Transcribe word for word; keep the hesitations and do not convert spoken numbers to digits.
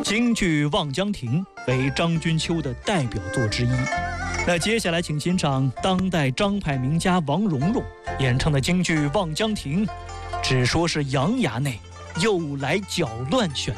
京剧《望江亭》为张君秋的代表作之一。那接下来请欣赏当代张派名家王蓉蓉演唱的京剧《望江亭》，只说是杨衙内又来搅乱选。